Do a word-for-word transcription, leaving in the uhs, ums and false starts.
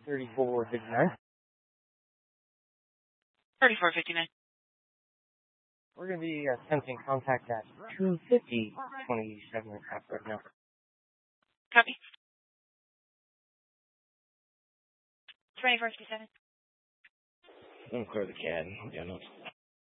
thirty-four fifty-nine. thirty-four fifty-nine. We're going to be uh, sensing contact at two fifty, twenty-seven aircraft right now. Copy. twenty-four fifty-seven. Don't clear the C A D. Yeah, no.